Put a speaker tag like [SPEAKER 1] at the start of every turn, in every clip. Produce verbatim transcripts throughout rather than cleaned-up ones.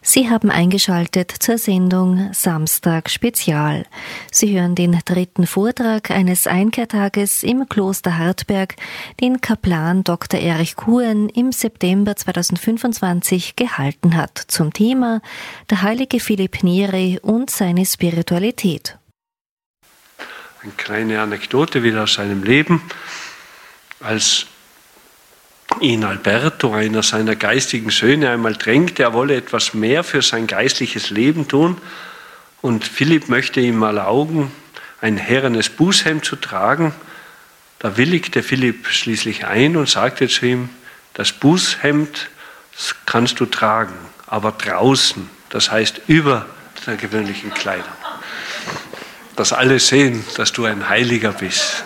[SPEAKER 1] Sie haben eingeschaltet zur Sendung Samstag Spezial. Sie hören den dritten Vortrag eines Einkehrtages im Kloster Hartberg, den Kaplan Doktor Erich Kuhn im September zweitausendfünfundzwanzig gehalten hat, zum Thema der heilige Philipp Neri und seine Spiritualität.
[SPEAKER 2] Eine kleine Anekdote wieder aus seinem Leben. Als ihn Alberto, einer seiner geistigen Söhne, einmal drängte, er wolle etwas mehr für sein geistliches Leben tun, und Philipp möchte ihm erlauben, ein herrenes Bußhemd zu tragen. Da willigte Philipp schließlich ein und sagte zu ihm: Das Bußhemd kannst du tragen, aber draußen, das heißt über der gewöhnlichen Kleidung, dass alle sehen, dass du ein Heiliger bist.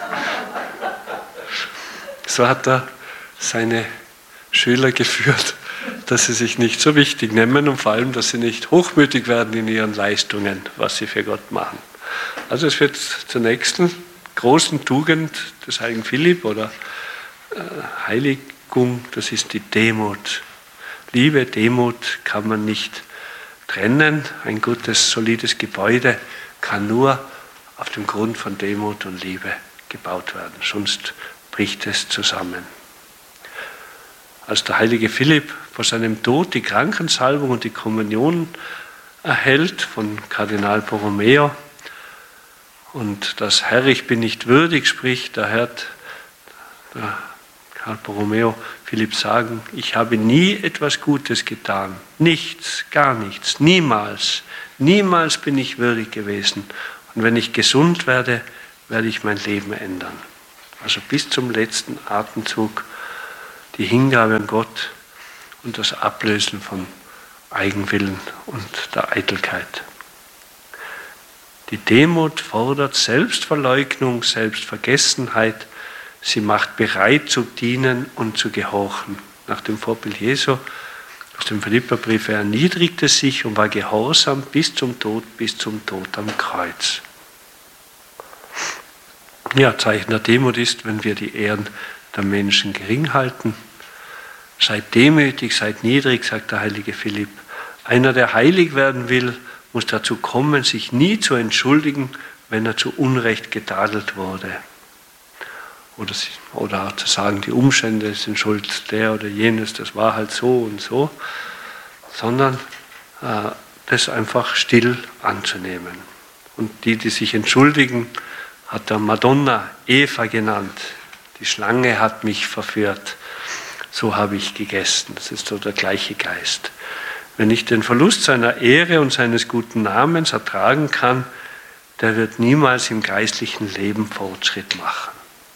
[SPEAKER 2] So hat er seine Schüler geführt, dass sie sich nicht so wichtig nehmen und vor allem, dass sie nicht hochmütig werden in ihren Leistungen, was sie für Gott machen. Also es wird zur nächsten großen Tugend des heiligen Philipp oder äh, Heiligung, das ist die Demut. Liebe, Demut kann man nicht trennen. Ein gutes, solides Gebäude kann nur auf dem Grund von Demut und Liebe gebaut werden, sonst bricht es zusammen. Als der heilige Philipp vor seinem Tod die Krankensalbung und die Kommunion erhält von Kardinal Borromeo und das Herr, ich bin nicht würdig spricht, da hört der Karl Borromeo Philipp sagen: Ich habe nie etwas Gutes getan, nichts, gar nichts, niemals, niemals bin ich würdig gewesen. Und wenn ich gesund werde, werde ich mein Leben ändern. Also bis zum letzten Atemzug die Hingabe an Gott und das Ablösen von Eigenwillen und der Eitelkeit. Die Demut fordert Selbstverleugnung, Selbstvergessenheit. Sie macht bereit zu dienen und zu gehorchen. Nach dem Vorbild Jesu aus dem Philipperbrief: Er erniedrigte sich und war gehorsam bis zum Tod, bis zum Tod am Kreuz. Ja, Zeichen der Demut ist, wenn wir die Ehren der Menschen gering halten. Seid demütig, seid niedrig, sagt der heilige Philipp. Einer, der heilig werden will, muss dazu kommen, sich nie zu entschuldigen, wenn er zu Unrecht getadelt wurde. Oder, oder auch zu sagen, die Umstände sind schuld, der oder jenes, das war halt so und so, sondern äh, das einfach still anzunehmen. Und die, die sich entschuldigen, hat der Madonna Eva genannt. Die Schlange hat mich verführt, so habe ich gegessen. Das ist so der gleiche Geist. Wenn ich den Verlust seiner Ehre und seines guten Namens ertragen kann, der wird niemals im geistlichen Leben Fortschritt machen.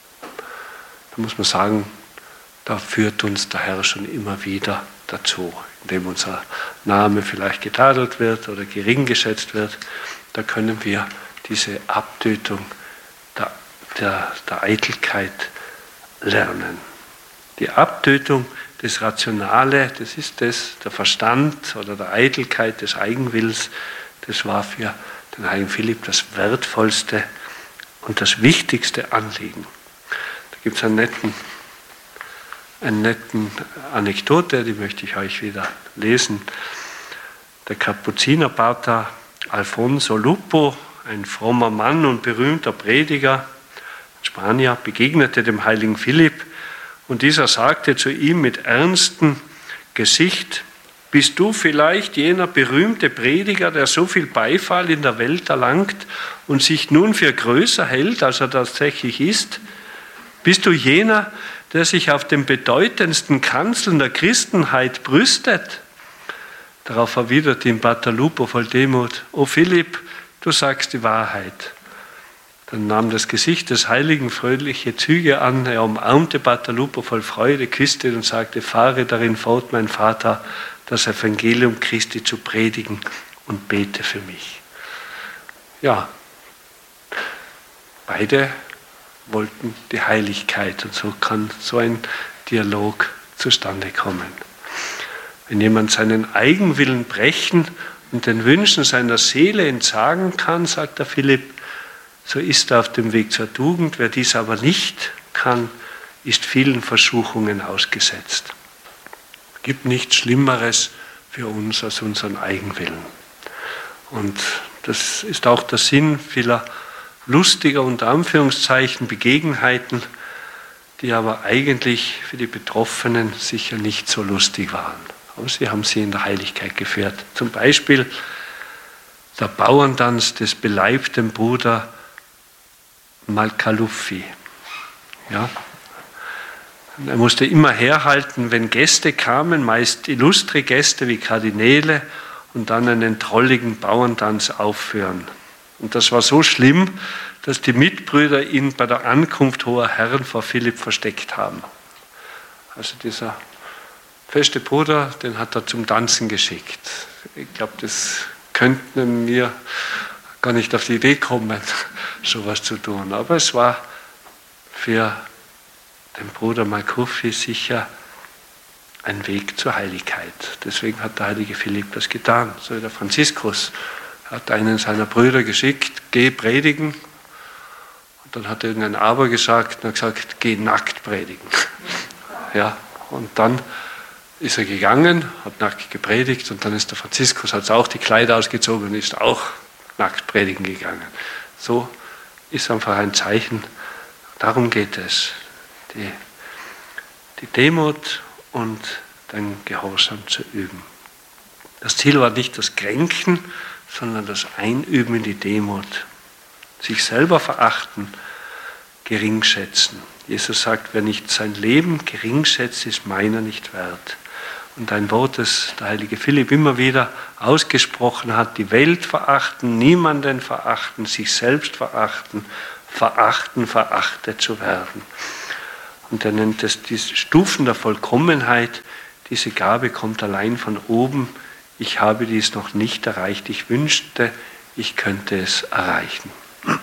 [SPEAKER 2] Da muss man sagen, da führt uns der Herr schon immer wieder dazu, indem unser Name vielleicht getadelt wird oder gering geschätzt wird. Da können wir diese Abtötung der, der, der Eitelkeit lernen. Die Abtötung, das Rationale, das ist das, der Verstand oder der Eitelkeit des Eigenwills, das war für den heiligen Philipp das wertvollste und das wichtigste Anliegen. Da gibt es einen netten, eine netten Anekdote, die möchte ich euch wieder lesen. Der Kapuzinerpater Alfonso Lupo, ein frommer Mann und berühmter Prediger, Spanier, begegnete dem heiligen Philipp, und dieser sagte zu ihm mit ernstem Gesicht: Bist du vielleicht jener berühmte Prediger, der so viel Beifall in der Welt erlangt und sich nun für größer hält, als er tatsächlich ist? Bist du jener, der sich auf den bedeutendsten Kanzeln der Christenheit brüstet? Darauf erwiderte ihm Pater Lupo voll Demut: O Philipp, du sagst die Wahrheit. Dann nahm das Gesicht des Heiligen fröhliche Züge an, er umarmte Pater Lupo voll Freude, küsste ihn und sagte: Fahre darin fort, mein Vater, das Evangelium Christi zu predigen, und bete für mich. Ja, beide wollten die Heiligkeit, und so kann so ein Dialog zustande kommen. Wenn jemand seinen Eigenwillen brechen und den Wünschen seiner Seele entsagen kann, sagt der Philipp, so ist er auf dem Weg zur Tugend. Wer dies aber nicht kann, ist vielen Versuchungen ausgesetzt. Es gibt nichts Schlimmeres für uns als unseren Eigenwillen. Und das ist auch der Sinn vieler lustiger, unter Anführungszeichen, Begebenheiten, die aber eigentlich für die Betroffenen sicher nicht so lustig waren. Aber sie haben sie in der Heiligkeit geführt. Zum Beispiel der Bauerntanz des beleibten Bruders Malkaluffi. Ja. Er musste immer herhalten, wenn Gäste kamen, meist illustre Gäste wie Kardinäle, und dann einen trolligen Bauerntanz aufführen. Und das war so schlimm, dass die Mitbrüder ihn bei der Ankunft hoher Herren vor Philipp versteckt haben. Also dieser feste Bruder, den hat er zum Tanzen geschickt. Ich glaube, das könnten wir gar nicht auf die Idee kommen, sowas zu tun. Aber es war für den Bruder Malkaluffi sicher ein Weg zur Heiligkeit. Deswegen hat der heilige Philipp das getan. So wie der Franziskus hat einen seiner Brüder geschickt, geh predigen. Und dann hat irgendein Aber gesagt und hat gesagt, geh nackt predigen. Ja, und dann ist er gegangen, hat nackt gepredigt, und dann ist der Franziskus, hat auch die Kleider ausgezogen und ist auch nackt predigen gegangen. So ist einfach ein Zeichen, darum geht es. Die, die Demut und den Gehorsam zu üben. Das Ziel war nicht das Kränken, sondern das Einüben in die Demut. Sich selber verachten, geringschätzen. Jesus sagt, wer nicht sein Leben geringschätzt, ist meiner nicht wert. Und ein Wort, das der heilige Philipp immer wieder ausgesprochen hat: die Welt verachten, niemanden verachten, sich selbst verachten, verachten, verachtet zu werden. Und er nennt es die Stufen der Vollkommenheit. Diese Gabe kommt allein von oben. Ich habe dies noch nicht erreicht. Ich wünschte, ich könnte es erreichen. Auf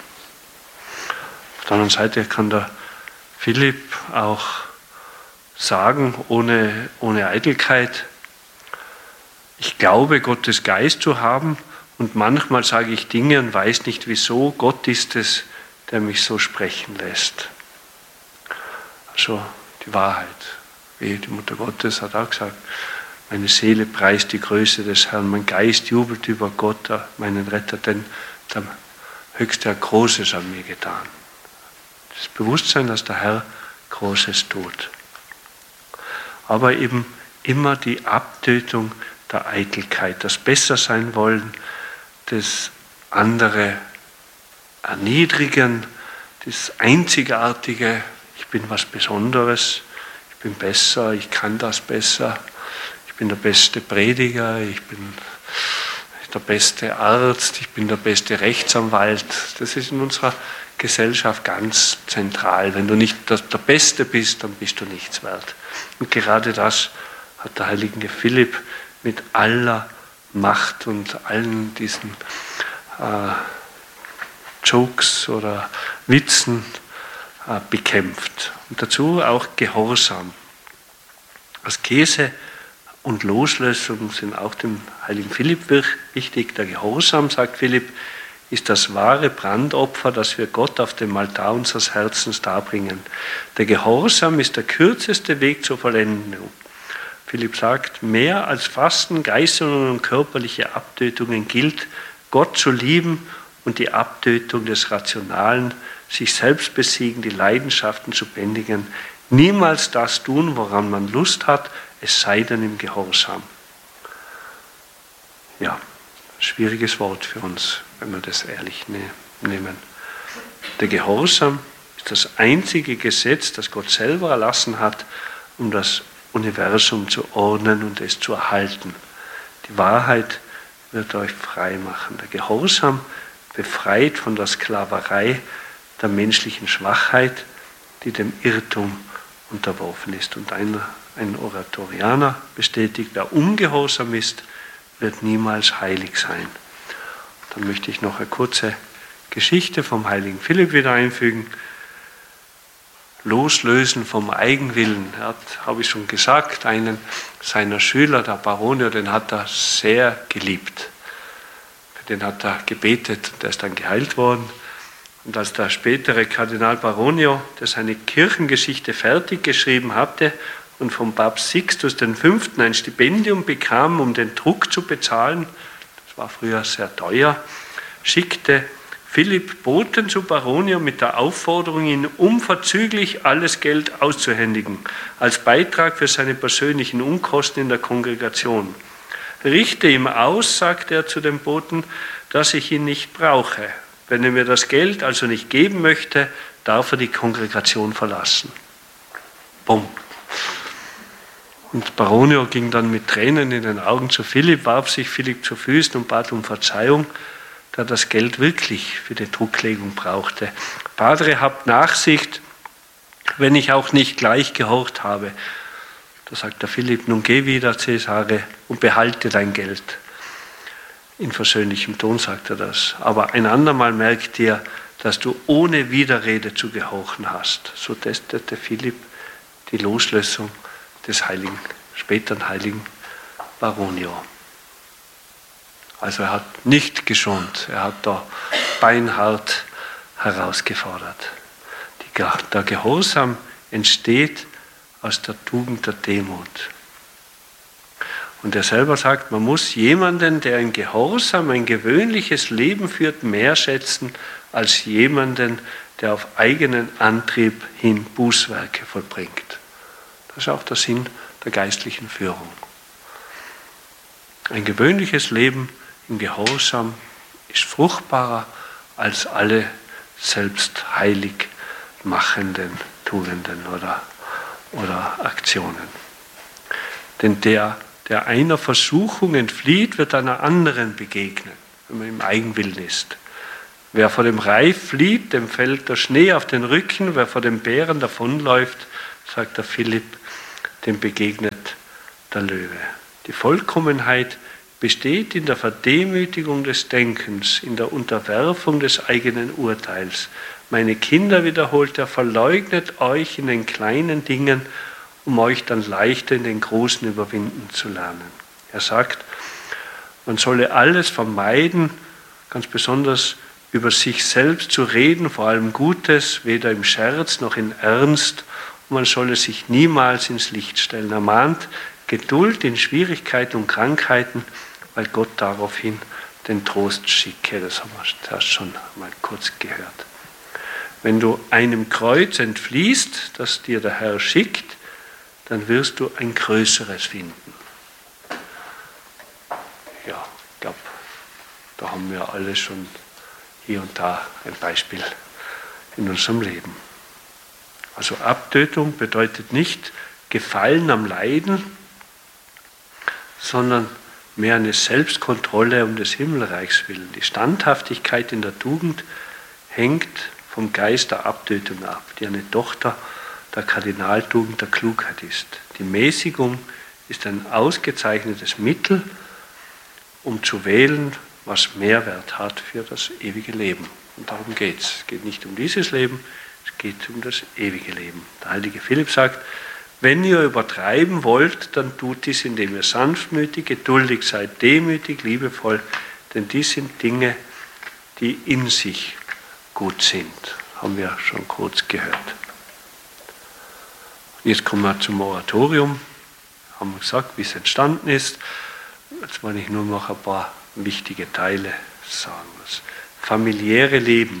[SPEAKER 2] der anderen Seite kann der Philipp auch sagen, ohne, ohne Eitelkeit, ich glaube, Gottes Geist zu haben, und manchmal sage ich Dinge und weiß nicht wieso. Gott ist es, der mich so sprechen lässt. Also die Wahrheit, wie die Mutter Gottes hat auch gesagt, meine Seele preist die Größe des Herrn, mein Geist jubelt über Gott, meinen Retter, denn der Höchste hat Großes an mir getan. Das Bewusstsein, dass der Herr Großes tut. Aber eben immer die Abtötung der Eitelkeit, das Bessersein wollen, das andere erniedrigen, das Einzigartige, ich bin was Besonderes, ich bin besser, ich kann das besser, ich bin der beste Prediger, ich bin der beste Arzt, ich bin der beste Rechtsanwalt. Das ist in unserer Gesellschaft ganz zentral. Wenn du nicht der, der Beste bist, dann bist du nichts wert. Und gerade das hat der heilige Philipp mit aller Macht und allen diesen äh, Jokes oder Witzen äh, bekämpft. Und dazu auch Gehorsam. Askese und Loslösung sind auch dem heiligen Philipp wichtig. Der Gehorsam, sagt Philipp, ist das wahre Brandopfer, das wir Gott auf dem Altar unseres Herzens darbringen. Der Gehorsam ist der kürzeste Weg zur Vollendung. Philipp sagt, mehr als Fasten, Geißelungen und körperliche Abtötungen gilt, Gott zu lieben und die Abtötung des Rationalen, sich selbst besiegen, die Leidenschaften zu bändigen. Niemals das tun, woran man Lust hat, es sei denn im Gehorsam. Ja, schwieriges Wort für uns, wenn wir das ehrlich ne- nehmen. Der Gehorsam ist das einzige Gesetz, das Gott selber erlassen hat, um das Universum zu ordnen und es zu erhalten. Die Wahrheit wird euch frei machen. Der Gehorsam befreit von der Sklaverei der menschlichen Schwachheit, die dem Irrtum unterworfen ist. Und ein, ein Oratorianer bestätigt, wer ungehorsam ist, wird niemals heilig sein. Dann möchte ich noch eine kurze Geschichte vom heiligen Philipp wieder einfügen. Loslösen vom Eigenwillen. Er hat, habe ich schon gesagt, einen seiner Schüler, der Baronio, den hat er sehr geliebt. Für den hat er gebetet, der ist dann geheilt worden. Und als der spätere Kardinal Baronio, der seine Kirchengeschichte fertig geschrieben hatte und vom Papst Sixtus der Fünfte ein Stipendium bekam, um den Druck zu bezahlen, das war früher sehr teuer, schickte Philipp Boten zu Baronius mit der Aufforderung, ihn unverzüglich alles Geld auszuhändigen, als Beitrag für seine persönlichen Unkosten in der Kongregation. Richte ihm aus, sagte er zu dem Boten, dass ich ihn nicht brauche. Wenn er mir das Geld also nicht geben möchte, darf er die Kongregation verlassen. Bumm. Und Baronius ging dann mit Tränen in den Augen zu Philipp, warf sich Philipp zu Füßen und bat um Verzeihung, da das Geld wirklich für die Drucklegung brauchte. Padre, habt Nachsicht, wenn ich auch nicht gleich gehorcht habe. Da sagt der Philipp, nun geh wieder, Cäsare, und behalte dein Geld. In versöhnlichem Ton sagt er das. Aber ein andermal merkt dir, dass du ohne Widerrede zu gehorchen hast. So testete Philipp die Loslösung des heiligen, späteren heiligen Baronius. Also er hat nicht geschont, er hat da beinhart herausgefordert. Die, der Gehorsam entsteht aus der Tugend der Demut. Und er selber sagt, man muss jemanden, der in Gehorsam ein gewöhnliches Leben führt, mehr schätzen als jemanden, der auf eigenen Antrieb hin Bußwerke vollbringt. Das ist auch der Sinn der geistlichen Führung. Ein gewöhnliches Leben im Gehorsam ist fruchtbarer als alle selbst heilig machenden Tugenden oder, oder Aktionen. Denn der, der einer Versuchung entflieht, wird einer anderen begegnen, wenn man im Eigenwillen ist. Wer vor dem Reif flieht, dem fällt der Schnee auf den Rücken, wer vor dem Bären davonläuft, sagt der Philipp, dem begegnet der Löwe. Die Vollkommenheit besteht in der Verdemütigung des Denkens, in der Unterwerfung des eigenen Urteils. Meine Kinder, wiederholt er, verleugnet euch in den kleinen Dingen, um euch dann leichter in den großen überwinden zu lernen. Er sagt, man solle alles vermeiden, ganz besonders über sich selbst zu reden, vor allem Gutes, weder im Scherz noch in Ernst, und man solle sich niemals ins Licht stellen. Er mahnt Geduld in Schwierigkeiten und Krankheiten, weil Gott daraufhin den Trost schicke. Das haben wir zuerst schon mal kurz gehört. Wenn du einem Kreuz entfliehst, das dir der Herr schickt, dann wirst du ein größeres finden. Ja, ich glaube, da haben wir alle schon hier und da ein Beispiel in unserem Leben. Also Abtötung bedeutet nicht Gefallen am Leiden, sondern mehr eine Selbstkontrolle um des Himmelreichs willen. Die Standhaftigkeit in der Tugend hängt vom Geist der Abtötung ab, die eine Tochter der Kardinaltugend der Klugheit ist. Die Mäßigung ist ein ausgezeichnetes Mittel, um zu wählen, was Mehrwert hat für das ewige Leben. Und darum geht es. Es geht nicht um dieses Leben, es geht um das ewige Leben. Der heilige Philipp sagt, wenn ihr übertreiben wollt, dann tut dies, indem ihr sanftmütig, geduldig seid, demütig, liebevoll, denn dies sind Dinge, die in sich gut sind. Haben wir schon kurz gehört. Jetzt kommen wir zum Oratorium. Haben wir gesagt, wie es entstanden ist. Jetzt wollte ich nur noch ein paar wichtige Teile sagen. Das familiäre Leben.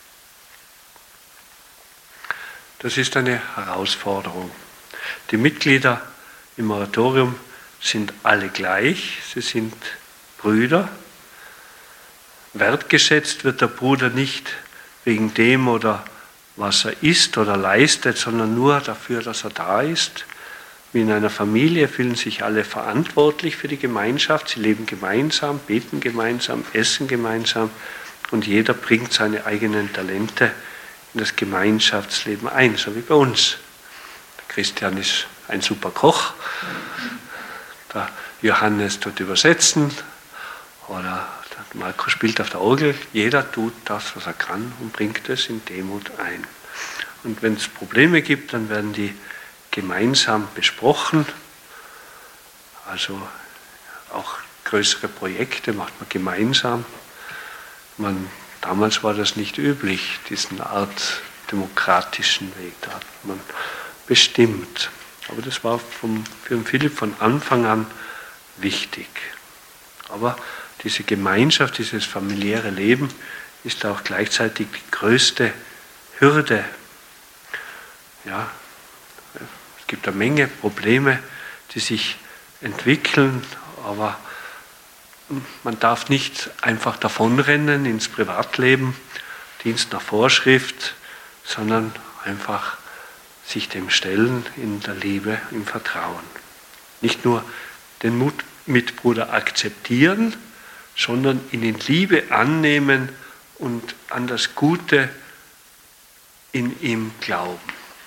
[SPEAKER 2] Das ist eine Herausforderung. Die Mitglieder im Oratorium sind alle gleich, sie sind Brüder. Wertgeschätzt wird der Bruder nicht wegen dem oder was er ist oder leistet, sondern nur dafür, dass er da ist. Wie in einer Familie fühlen sich alle verantwortlich für die Gemeinschaft, sie leben gemeinsam, beten gemeinsam, essen gemeinsam und jeder bringt seine eigenen Talente in das Gemeinschaftsleben ein, so wie bei uns. Christian ist ein super Koch, der Johannes tut übersetzen oder der Marco spielt auf der Orgel. Jeder tut das, was er kann und bringt es in Demut ein. Und wenn es Probleme gibt, dann werden die gemeinsam besprochen. Also auch größere Projekte macht man gemeinsam. Man, damals war das nicht üblich, diesen Art demokratischen Weg. Da hat man bestimmt. Aber das war vom, für den Philipp von Anfang an wichtig. Aber diese Gemeinschaft, dieses familiäre Leben ist auch gleichzeitig die größte Hürde. Ja, es gibt eine Menge Probleme, die sich entwickeln, aber man darf nicht einfach davonrennen ins Privatleben, Dienst nach Vorschrift, sondern einfach sich dem stellen in der Liebe, im Vertrauen. Nicht nur den Mitbruder akzeptieren, sondern ihn in Liebe annehmen und an das Gute in ihm glauben.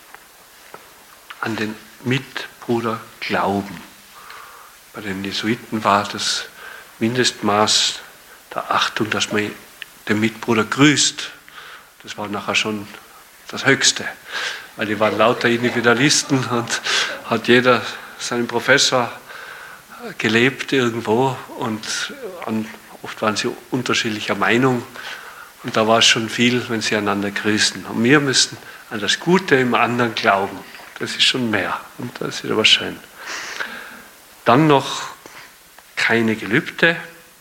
[SPEAKER 2] An den Mitbruder glauben. Bei den Jesuiten war das Mindestmaß der Achtung, dass man den Mitbruder grüßt. Das war nachher schon das Höchste, weil die waren lauter Individualisten und hat jeder seinen Professor gelebt irgendwo und an, oft waren sie unterschiedlicher Meinung und da war es schon viel, wenn sie einander grüßen. Und wir müssen an das Gute im anderen glauben. Das ist schon mehr und das ist aber schön. Dann noch keine Gelübde.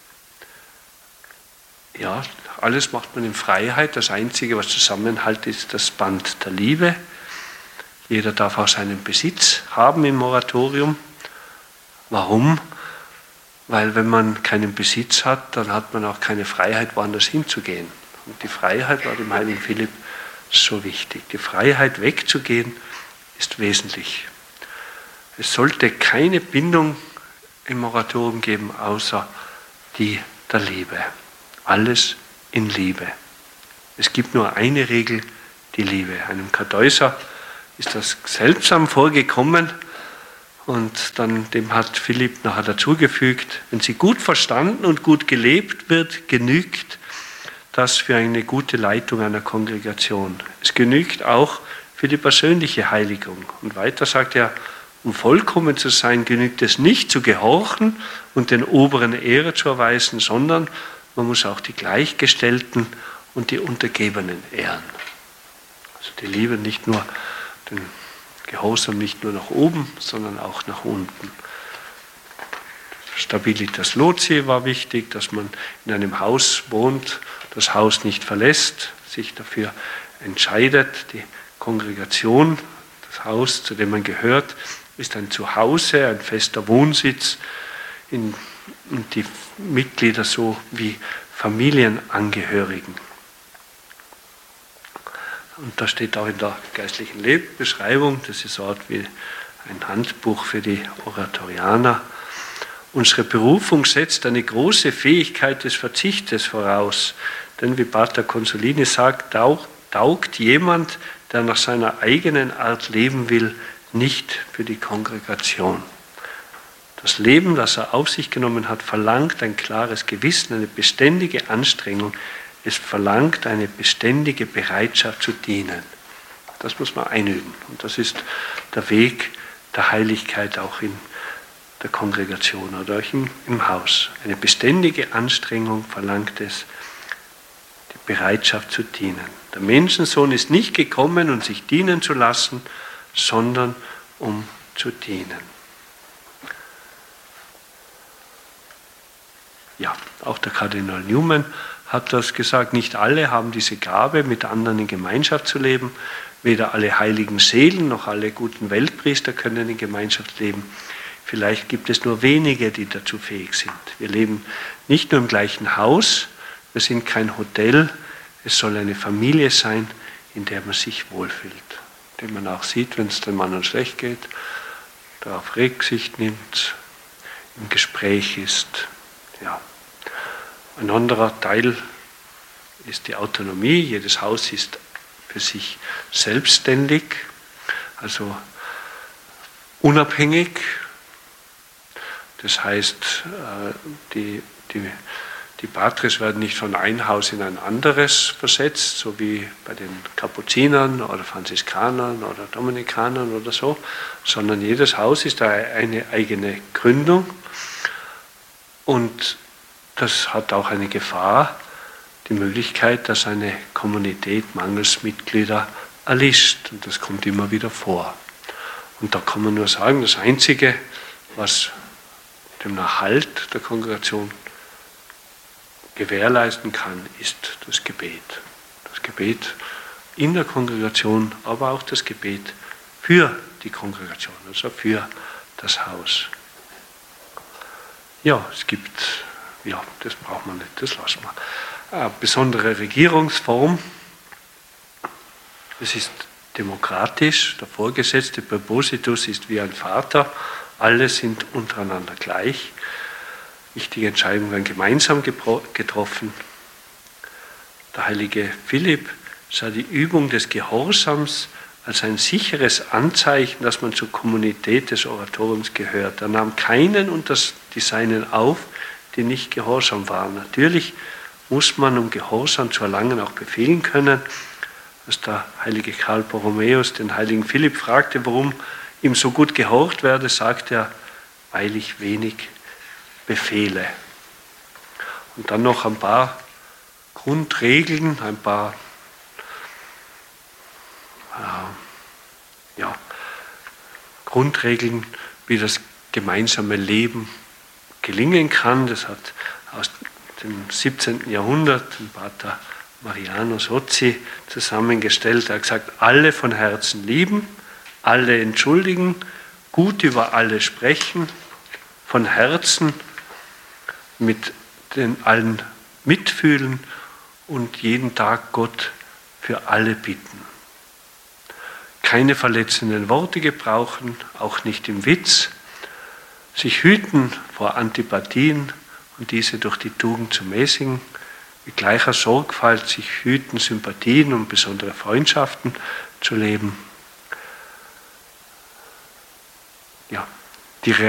[SPEAKER 2] Ja, alles macht man in Freiheit. Das Einzige, was zusammenhält, ist das Band der Liebe. Jeder darf auch seinen Besitz haben im Moratorium. Warum? Weil wenn man keinen Besitz hat, dann hat man auch keine Freiheit, woanders hinzugehen. Und die Freiheit war dem heiligen Philipp so wichtig. Die Freiheit wegzugehen ist wesentlich. Es sollte keine Bindung im Moratorium geben, außer die der Liebe. Alles in Liebe. Es gibt nur eine Regel, die Liebe. Einem Kartäuser ist das seltsam vorgekommen und dann dem hat Philipp nachher dazugefügt, wenn sie gut verstanden und gut gelebt wird, genügt das für eine gute Leitung einer Kongregation. Es genügt auch für die persönliche Heiligung. Und weiter sagt er, um vollkommen zu sein, genügt es nicht zu gehorchen und den Oberen Ehre zu erweisen, sondern man muss auch die Gleichgestellten und die Untergebenen ehren. Also die Liebe nicht nur, den Gehorsam nicht nur nach oben, sondern auch nach unten. Stabilitas loci war wichtig, dass man in einem Haus wohnt, das Haus nicht verlässt, sich dafür entscheidet. Die Kongregation, das Haus, zu dem man gehört, ist ein Zuhause, ein fester Wohnsitz, in, und die Mitglieder so wie Familienangehörigen. Und da steht auch in der geistlichen Lebensbeschreibung, das ist so eine Art wie ein Handbuch für die Oratorianer. Unsere Berufung setzt eine große Fähigkeit des Verzichtes voraus, denn wie Pater Consolini sagt, taugt jemand, der nach seiner eigenen Art leben will, nicht für die Kongregation. Das Leben, das er auf sich genommen hat, verlangt ein klares Gewissen, eine beständige Anstrengung. Es verlangt eine beständige Bereitschaft zu dienen. Das muss man einüben. Und das ist der Weg der Heiligkeit auch in der Kongregation oder auch im, im Haus. Eine beständige Anstrengung verlangt es, die Bereitschaft zu dienen. Der Menschensohn ist nicht gekommen, um sich dienen zu lassen, sondern um zu dienen. Ja, auch der Kardinal Newman hat das gesagt, nicht alle haben diese Gabe, mit anderen in Gemeinschaft zu leben. Weder alle heiligen Seelen noch alle guten Weltpriester können in Gemeinschaft leben. Vielleicht gibt es nur wenige, die dazu fähig sind. Wir leben nicht nur im gleichen Haus, wir sind kein Hotel, es soll eine Familie sein, in der man sich wohlfühlt. In der man auch sieht, wenn es dem anderen schlecht geht, darauf Rücksicht nimmt, im Gespräch ist. Ja. Ein anderer Teil ist die Autonomie. Jedes Haus ist für sich selbstständig, also unabhängig. Das heißt, die, die, die Patres werden nicht von einem Haus in ein anderes versetzt, so wie bei den Kapuzinern oder Franziskanern oder Dominikanern oder so, sondern jedes Haus ist eine eigene Gründung. Und das hat auch eine Gefahr, die Möglichkeit, dass eine Kommunität mangels Mitglieder erlischt. Und das kommt immer wieder vor. Und da kann man nur sagen, das Einzige, was dem Erhalt der Kongregation gewährleisten kann, ist das Gebet. Das Gebet in der Kongregation, aber auch das Gebet für die Kongregation, also für das Haus. Ja, es gibt, ja, das braucht man nicht, das lassen wir. Eine besondere Regierungsform, es ist demokratisch, der Vorgesetzte Präpositus ist wie ein Vater, alle sind untereinander gleich. Wichtige Entscheidungen werden gemeinsam getroffen. Der heilige Philipp sah die Übung des Gehorsams als ein sicheres Anzeichen, dass man zur Kommunität des Oratoriums gehört. Er nahm keinen unter die Seinen auf, die nicht gehorsam waren. Natürlich muss man, um Gehorsam zu erlangen, auch befehlen können. Als der heilige Karl Borromäus den heiligen Philipp fragte, warum ihm so gut gehorcht werde, sagte er, weil ich wenig befehle. Und dann noch ein paar Grundregeln, ein paar äh, ja, Grundregeln, wie das gemeinsame Leben gelingen kann. Das hat aus dem siebzehnten Jahrhundert ein Pater Mariano Sozzi zusammengestellt. Er hat gesagt, alle von Herzen lieben, alle entschuldigen, gut über alle sprechen, von Herzen mit den allen mitfühlen und jeden Tag Gott für alle bitten. Keine verletzenden Worte gebrauchen, auch nicht im Witz, sich hüten vor Antipathien und diese durch die Tugend zu mäßigen, mit gleicher Sorgfalt sich hüten, Sympathien und besondere Freundschaften zu leben. Ja, die